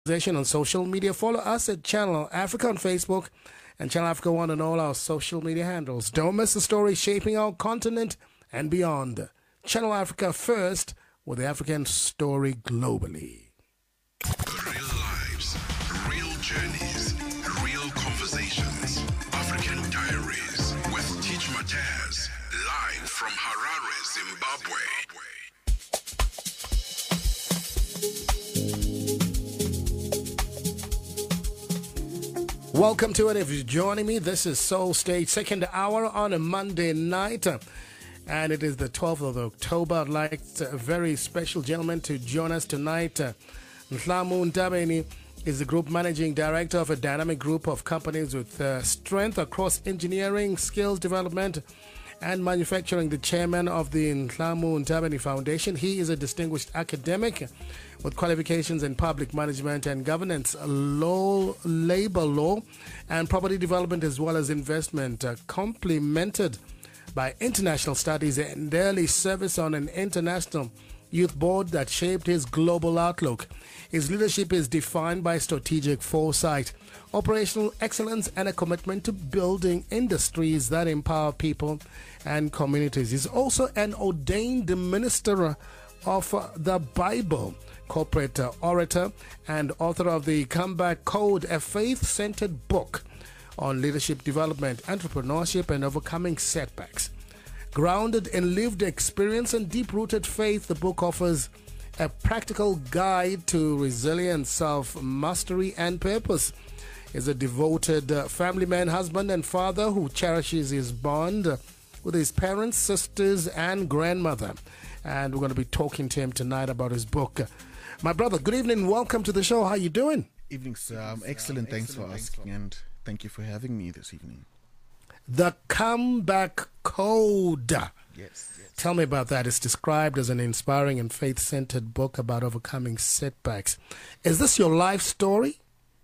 On social media. Follow us at Channel Africa on Facebook and Channel Africa One on all our social media handles. Don't miss the story shaping our continent and beyond. Channel Africa first, with the African story globally. Real lives, real journeys, real conversations. African Diaries with Teach Mataz, live from Harare, Zimbabwe. Welcome to it. If you're joining me, this is Soul Stage, second hour on a Monday night. And it is the 12th of October. I'd like a very special gentleman to join us tonight. Ndlamu Ntabeni is the group managing director of a dynamic group of companies with strength across engineering, skills development, and manufacturing. The chairman of the Ndlamu Ntabeni Foundation. He is a distinguished academic with qualifications in public management and governance, law, labor law, and property development, as well as investment, complemented by international studies and early service on an international youth board that shaped his global outlook. His leadership is defined by strategic foresight, operational excellence, and a commitment to building industries that empower people and communities. He's also an ordained minister of the Bible, corporate orator, and author of the Comeback Code, a faith-centered book on leadership development, entrepreneurship, and overcoming setbacks. Grounded in lived experience and deep-rooted faith, the book offers a practical guide to resilience, self-mastery, and purpose. He's a devoted family man, husband, and father who cherishes his bond with his parents, sisters, and grandmother. And we're going to be talking to him tonight about his book. My brother, good evening. Welcome to the show. How you doing? Evening, sir. I'm excellent. Thanks for asking, and thank you for having me this evening. The Comeback Code. Yes. Tell me about that. It's described as an inspiring and faith-centered book about overcoming setbacks. Is this your life story?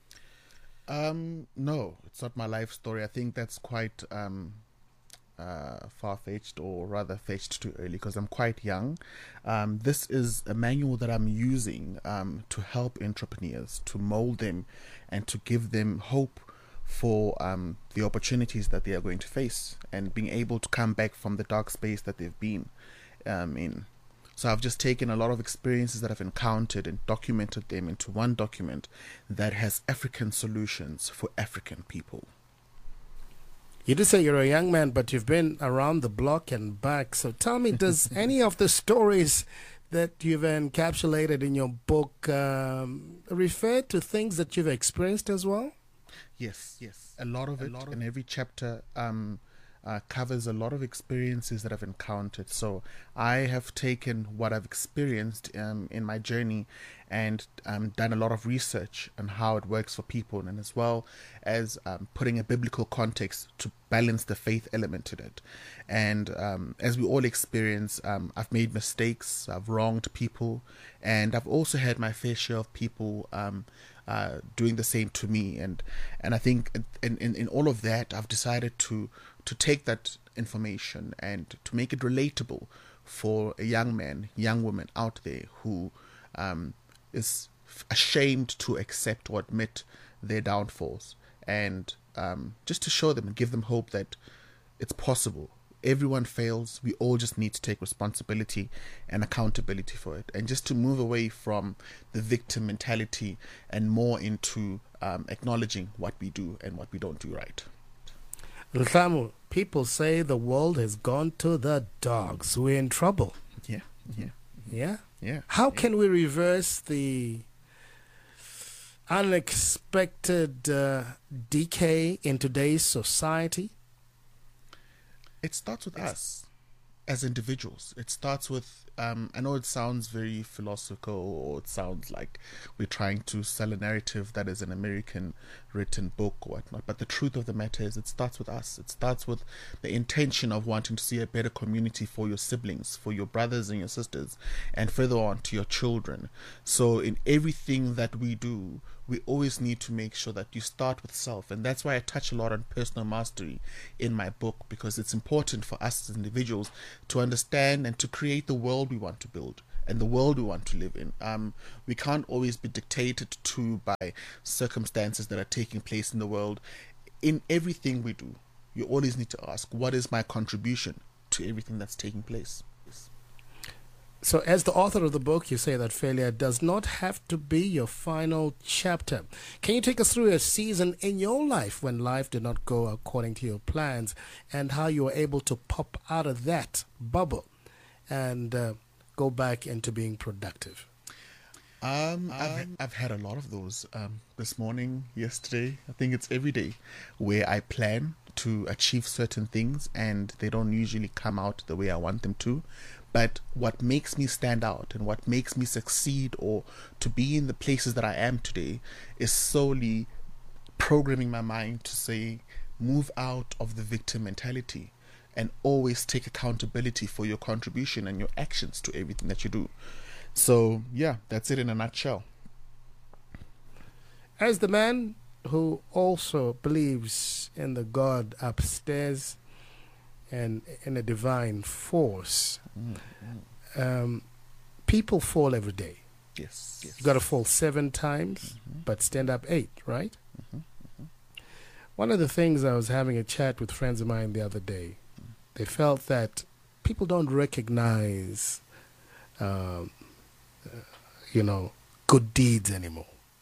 No, it's not my life story. I think that's quite far-fetched, or rather fetched too early, because I'm quite young. This is a manual that I'm using to help entrepreneurs, to mold them and to give them hope for the opportunities that they are going to face and being able to come back from the dark space that they've been in. So I've just taken a lot of experiences that I've encountered and documented them into one document that has African solutions for African people. You did say you're a young man, but you've been around the block and back. So tell me, does any of the stories that you've encapsulated in your book refer to things that you've experienced as well? Yes. A lot of it, and every chapter covers a lot of experiences that I've encountered. So I have taken what I've experienced in my journey and done a lot of research on how it works for people, and as well as putting a biblical context to balance the faith element to it. And as we all experience, I've made mistakes, I've wronged people, and I've also had my fair share of people doing the same to me. And I think in all of that, I've decided to take that information and to make it relatable for a young man, young woman out there who is ashamed to accept or admit their downfalls, and just to show them and give them hope that it's possible. Everyone fails. We all just need to take responsibility and accountability for it, and just to move away from the victim mentality and more into acknowledging what we do and what we don't do right. Ndlamu, people say the world has gone to the dogs. We're in trouble. Yeah. How can we reverse the unexpected decay in today's society? It starts with us as individuals. It starts with, I know it sounds very philosophical, or it sounds like we're trying to sell a narrative that is an American written book or whatnot, but the truth of the matter is it starts with us. It starts with the intention of wanting to see a better community for your siblings, for your brothers and your sisters, and further on to your children. So in everything that we do, we always need to make sure that you start with self. And that's why I touch a lot on personal mastery in my book, because it's important for us as individuals to understand and to create the world we want to build. and the world we want to live in. We can't always be dictated to by circumstances that are taking place in the world. In everything we do, you always need to ask, what is my contribution to everything that's taking place? So as the author of the book, you say that failure does not have to be your final chapter. Can you take us through a season in your life when life did not go according to your plans, and how you were able to pop out of that bubble and go back into being productive? I've had a lot of those. This morning, yesterday, I think it's every day, where I plan to achieve certain things and they don't usually come out the way I want them to. But what makes me stand out and what makes me succeed or to be in the places that I am today is solely programming my mind to say, move out of the victim mentality and always take accountability for your contribution and your actions to everything that you do. So, yeah, that's it in a nutshell. As the man who also believes in the God upstairs and in a divine force, people fall every day. Yes. You got to fall 7 times, but stand up 8, right? One of the things, I was having a chat with friends of mine the other day, they felt that people don't recognize, good deeds anymore.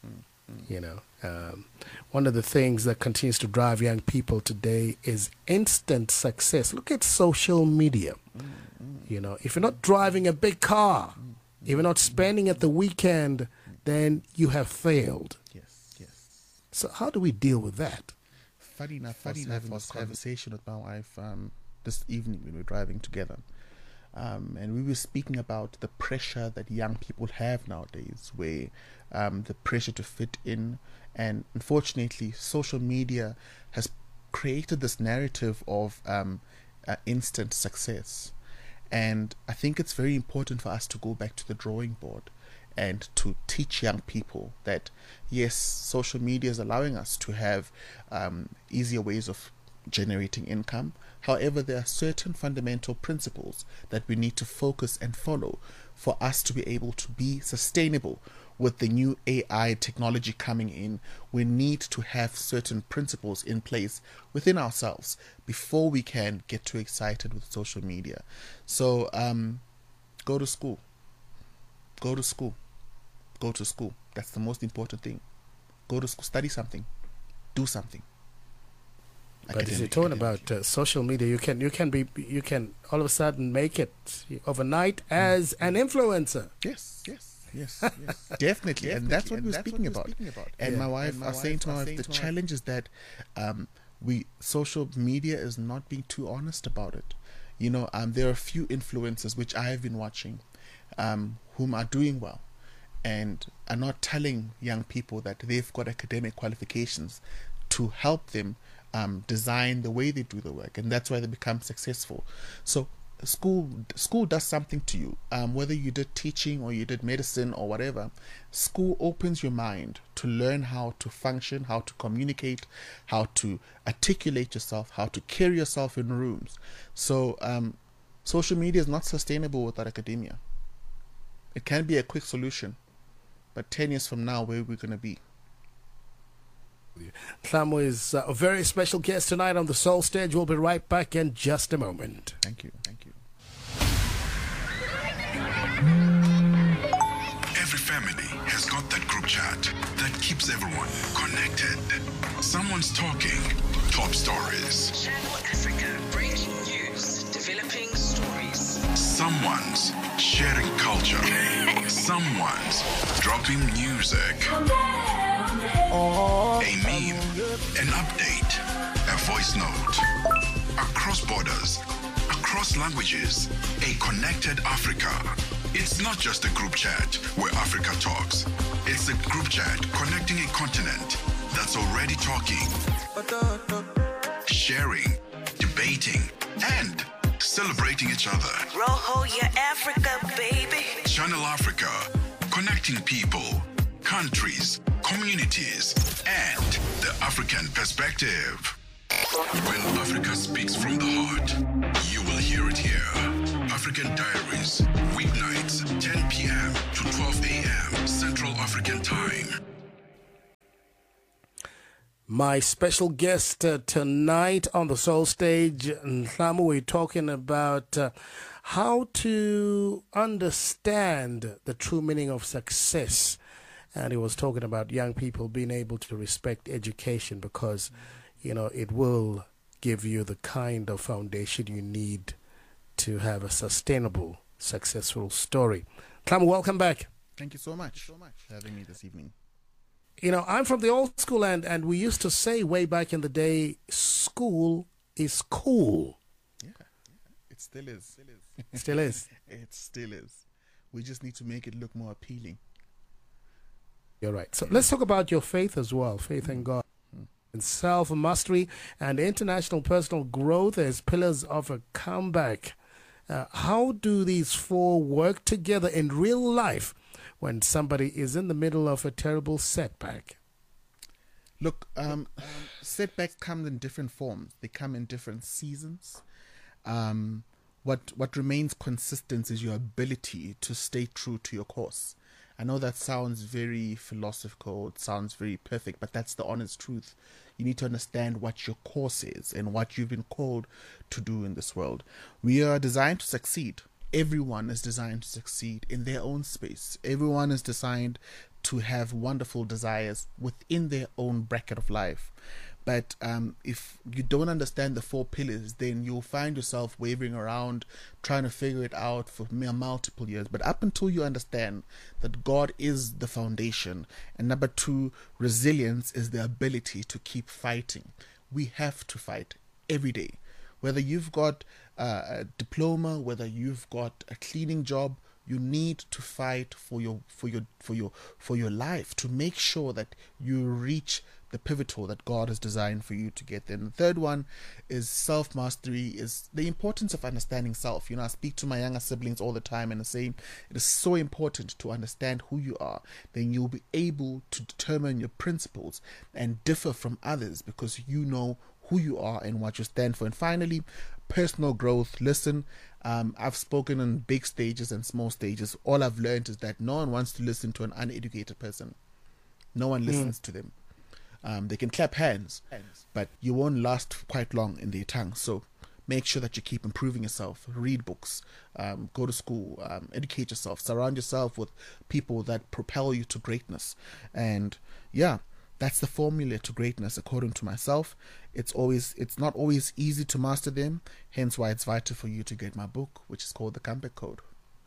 One of the things that continues to drive young people today is instant success. Look at social media. If you're not driving a big car, if you're not spending at the weekend, then you have failed. Yes. So how do we deal with that? Funny enough, I was having this conversation with my wife this evening when we were driving together. And we were speaking about the pressure that young people have nowadays, where the pressure to fit in, and unfortunately social media has created this narrative of instant success. And I think it's very important for us to go back to the drawing board and to teach young people that yes, social media is allowing us to have easier ways of generating income. However, there are certain fundamental principles that we need to focus and follow for us to be able to be sustainable. With the new AI technology coming in, we need to have certain principles in place within ourselves before we can get too excited with social media. So go to school. That's the most important thing. Go to school, study something, do something. But if you're talking about social media, you can all of a sudden make it overnight as an influencer. Yes, definitely. And that's what we're speaking about. And my wife, I was saying to my wife, the challenge is that social media is not being too honest about it. There are a few influencers which I have been watching, whom are doing well, and are not telling young people that they've got academic qualifications to help them design the way they do the work, and that's why they become successful. So school does something to you, whether you did teaching or you did medicine or whatever. School opens your mind to learn how to function, how to communicate, how to articulate yourself, how to carry yourself in rooms. So social media is not sustainable without academia. It can be a quick solution, but 10 years from now, where are we going to be? Tlamo is a very special guest tonight on the Soul Stage. We'll be right back in just a moment. Thank you. Every family has got that group chat that keeps everyone connected. Someone's talking top stories. Channel Africa, breaking news, developing stories. Someone's sharing culture. Someone's dropping music. A meme, an update, a voice note. Across borders, across languages, a connected Africa. It's not just a group chat where Africa talks. It's a group chat connecting a continent that's already talking, sharing, debating, and celebrating each other. Roho, your Africa, baby. Channel Africa, connecting people, countries, communities, and the African perspective. When Africa speaks from the heart, you will hear it here. African Diaries, weeknights, 10 p.m. My special guest tonight on the Soul Stage, Ntlamu, we're talking about how to understand the true meaning of success. And he was talking about young people being able to respect education because, it will give you the kind of foundation you need to have a sustainable, successful story. Ntlamu, welcome back. Thank you so much for having me this evening. I'm from the old school, and we used to say way back in the day, school is cool. Yeah, it still is. Still is. It still is. We just need to make it look more appealing. You're right. So let's talk about your faith as well, faith in God. And self-mastery and international personal growth as pillars of a comeback. How do these four work together in real life when somebody is in the middle of a terrible setback? Look, setbacks come in different forms. They come in different seasons. What remains consistent is your ability to stay true to your course. I know that sounds very philosophical, it sounds very perfect, but that's the honest truth. You need to understand what your course is and what you've been called to do in this world. We are designed to succeed. Everyone is designed to succeed in their own space. Everyone is designed to have wonderful desires within their own bracket of life. But if you don't understand the four pillars, then you'll find yourself wavering around trying to figure it out for multiple years. But up until you understand that God is the foundation, and number two, resilience is the ability to keep fighting. We have to fight every day. Whether you've got a diploma, whether you've got a cleaning job, you need to fight for your life to make sure that you reach the pivotal that God has designed for you to get there. And the third one is self-mastery, is the importance of understanding self. I speak to my younger siblings all the time and I say it is so important to understand who you are. Then you'll be able to determine your principles and differ from others because you know who you are and what you stand for. And finally, personal growth. Listen, I've spoken on big stages and small stages. All I've learned is that no one wants to listen to an uneducated person. No one listens to them. They can clap hands, but you won't last quite long in their tongue. So make sure that you keep improving yourself. Read books, go to school, educate yourself, surround yourself with people that propel you to greatness. And yeah, that's the formula to greatness according to myself. It's not always easy to master them, hence why it's vital for you to get my book, which is called The Comeback Code.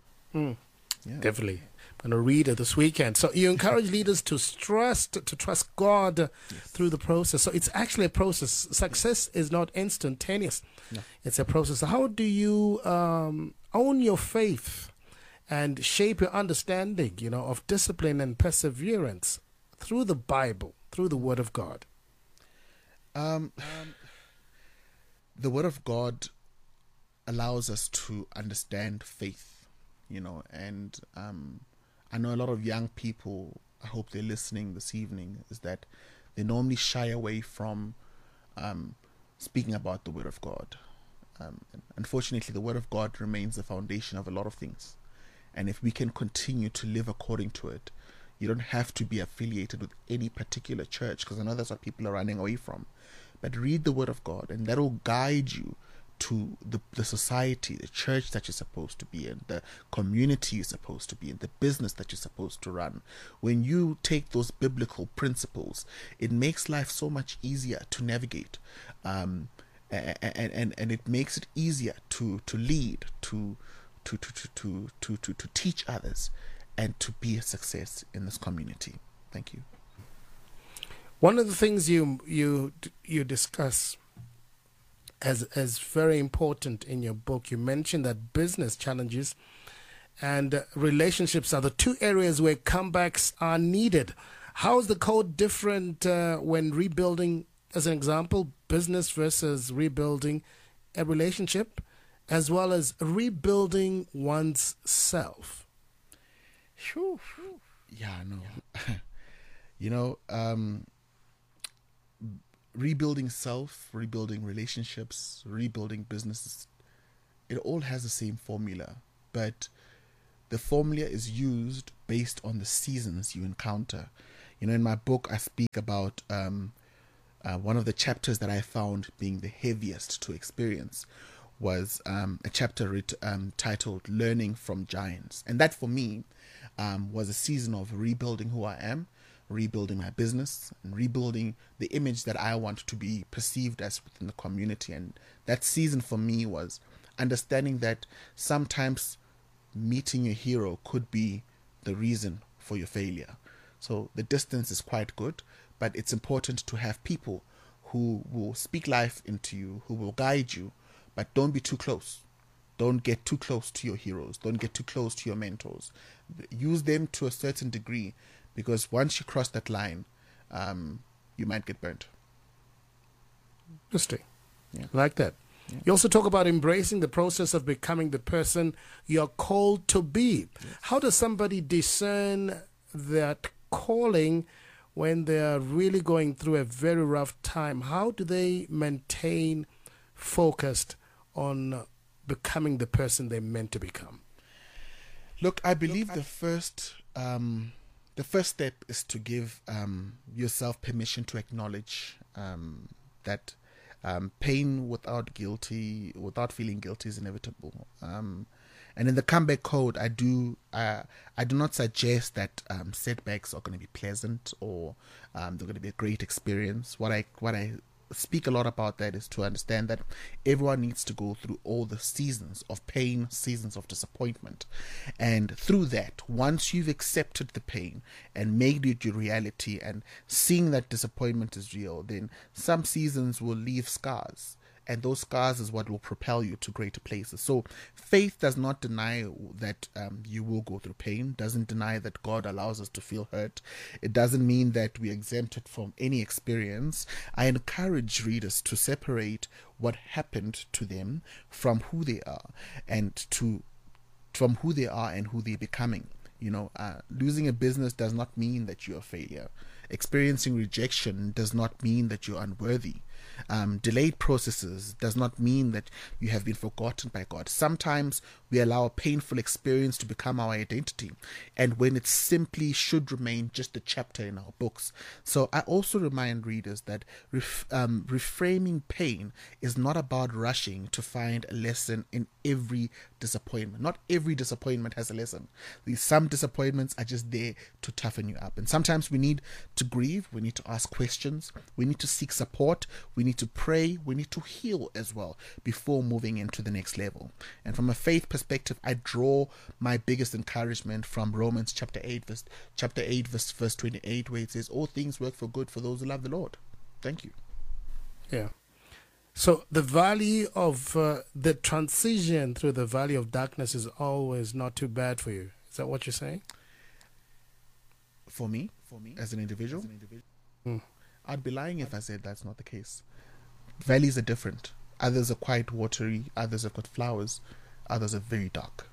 Yeah. Definitely. I'm going to read it this weekend. So you encourage leaders to trust God through the process. So it's actually a process. Success is not instantaneous. No. It's a process. So how do you own your faith and shape your understanding, of discipline and perseverance through the Bible, through the Word of God? The Word of God allows us to understand faith. And I know a lot of young people, I hope they're listening this evening, is that they normally shy away from speaking about the Word of God. Unfortunately, the Word of God remains the foundation of a lot of things. And if we can continue to live according to it, you don't have to be affiliated with any particular church, because I know that's what people are running away from. But read the Word of God, and that will guide you to the society, the church that you're supposed to be in, the community you're supposed to be in, the business that you're supposed to run. When you take those biblical principles, it makes life so much easier to navigate, and it makes it easier to lead, to teach others, and to be a success in this community. Thank you. One of the things you discuss as very important in your book, you mentioned that business challenges and relationships are the two areas where comebacks are needed. How is the code different when rebuilding, as an example, business versus rebuilding a relationship, as well as rebuilding one's self? Yeah, no. Rebuilding self, rebuilding relationships, rebuilding businesses, it all has the same formula, but the formula is used based on the seasons you encounter. In my book, I speak about one of the chapters that I found being the heaviest to experience was a chapter titled Learning from Giants. And that for me was a season of rebuilding who I am, rebuilding my business, and rebuilding the image that I want to be perceived as within the community. And that season for me was understanding that sometimes meeting your hero could be the reason for your failure. So the distance is quite good, but it's important to have people who will speak life into you, who will guide you, but don't be too close. Don't get too close to your heroes. Don't get too close to your mentors. Use them to a certain degree, because once you cross that line, you might get burnt. Interesting. Yeah. Like that. Yeah. You also talk about embracing the process of becoming the person you're called to be. Yes. How does somebody discern that calling when they're really going through a very rough time? How do they maintain focused on becoming the person they're meant to become? Look, I believe the first step is to give yourself permission to acknowledge that pain without feeling guilty is inevitable. And in the comeback code, I do not suggest that setbacks are going to be pleasant or they're going to be a great experience. What I speak a lot about that is to understand that everyone needs to go through all the seasons of pain, seasons of disappointment. And through that, once you've accepted the pain and made it your reality and seeing that disappointment is real, then some seasons will leave scars. And those scars is what will propel you to greater places. So faith does not deny that you will go through pain, doesn't deny that God allows us to feel hurt. It doesn't mean that we're exempted from any experience. I encourage readers to separate what happened to them from who they are and from who they are and who they're becoming. Losing a business does not mean that you're a failure. Experiencing rejection does not mean that you're unworthy. Delayed processes does not mean that you have been forgotten by God. Sometimes we allow a painful experience to become our identity, and when it simply should remain just a chapter in our books. So I also remind readers that reframing pain is not about rushing to find a lesson in every disappointment. Not every disappointment has a lesson. Some disappointments are just there to toughen you up, and sometimes we need to grieve, we need to ask questions, we need to seek support, we need to pray, we need to heal as well before moving into the next level. And from a faith perspective, I draw my biggest encouragement from Romans chapter 8 verse 28, where it says, all things work for good for those who love the Lord. Thank you. Yeah. So the valley of the transition through the valley of darkness is always not too bad for you. Is that what you're saying? For me, as an individual, I'd be lying if I said that's not the case. Valleys are different. Others are quite watery, others have got flowers, others are very dark.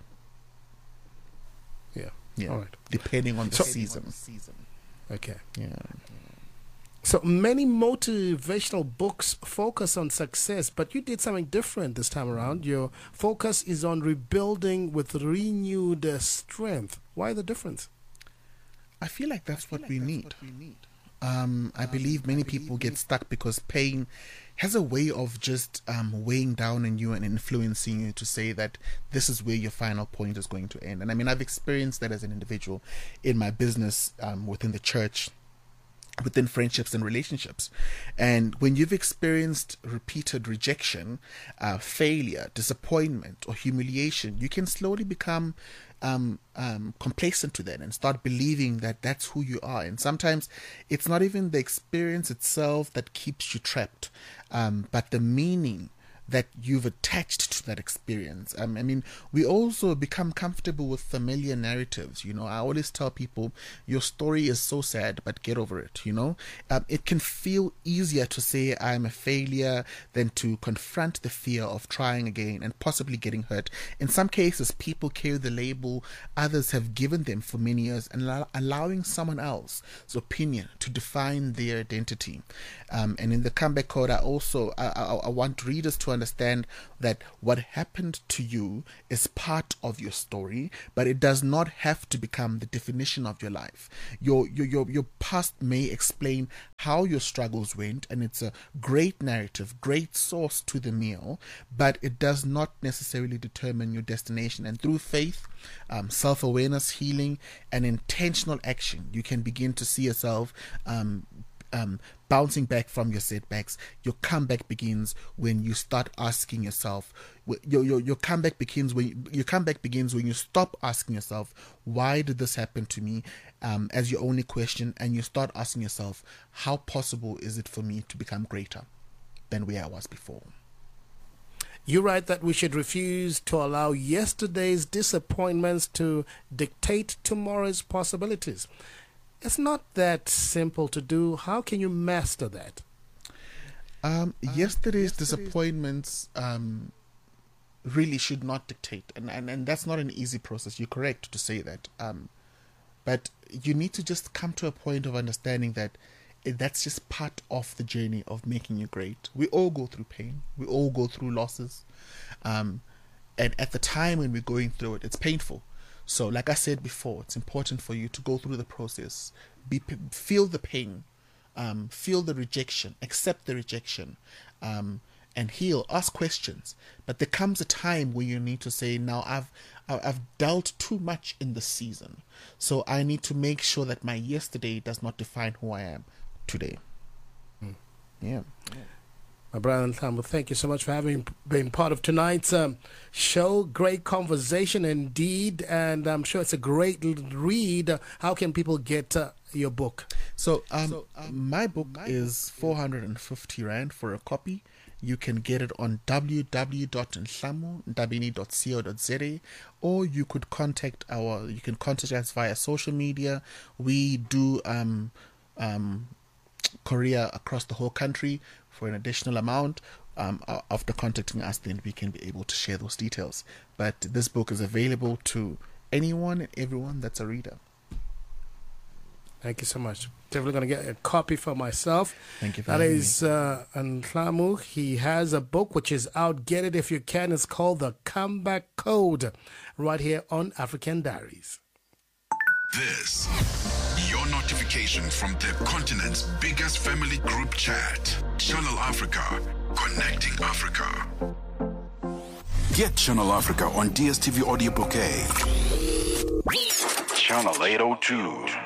Yeah. All right. Depending on the season. Okay. Yeah. So many motivational books focus on success, but you did something different this time around. Your focus is on rebuilding with renewed strength. Why the difference? I feel like that's what we need. I believe many people get stuck because pain has a way of just weighing down on you and influencing you to say that this is where your final point is going to end. And I mean, I've experienced that as an individual in my business, within the church, within friendships and relationships. And when you've experienced repeated rejection, failure, disappointment, or humiliation, you can slowly become complacent to that and start believing that that's who you are. And sometimes it's not even the experience itself that keeps you trapped, but the meaning that you've attached to that experience. I mean, we also become comfortable with familiar narratives. I always tell people, your story is so sad, but get over it. It can feel easier to say I'm a failure than to confront the fear of trying again and possibly getting hurt. In some cases, people carry the label others have given them for many years and allowing someone else's opinion to define their identity. And in the comeback code, I want readers to understand that what happened to you is part of your story, but it does not have to become the definition of your life. Your past may explain how your struggles went, and it's a great narrative, great source to the meal, but it does not necessarily determine your destination. And through faith, self-awareness, healing, and intentional action, you can begin to see yourself bouncing back from your setbacks. Your comeback begins when you start asking yourself. Your comeback begins when you stop asking yourself, "Why did this happen to me?" As your only question, and you start asking yourself, "How possible is it for me to become greater than where I was before?" You write that we should refuse to allow yesterday's disappointments to dictate tomorrow's possibilities. It's not that simple to do. How can you master that? Yesterday's disappointments really should not dictate, and that's not an easy process. You're correct to say that, but you need to just come to a point of understanding that that's just part of the journey of making you great. We all go through pain. We all go through losses, and at the time when we're going through it, it's painful. So, like I said before, it's important for you to go through the process, feel the pain, feel the rejection, accept the rejection, and heal. Ask questions. But there comes a time when you need to say, "Now I've dealt too much in this season, so I need to make sure that my yesterday does not define who I am today." Yeah. My brother Ndlamu, thank you so much for having been part of tonight's show. Great conversation indeed, and I'm sure it's a great read. How can people get your book? So, my book is 450 Rand for a copy. You can get it on www.ndlamundabeni.co.za, or you can contact us via social media. We do courier across the whole country for an additional amount. After contacting us, then we can be able to share those details. But this book is available to anyone and everyone that's a reader. Thank you so much. Definitely going to get a copy for myself. Thank you for that having is Ndlamu. He has a book which is out. Get it if you can. It's called The Comeback Code, right here on African Diaries. This, your notification from the continent's biggest family group chat. Channel Africa, connecting Africa. Get Channel Africa on DSTV Audio Bouquet. Channel 802.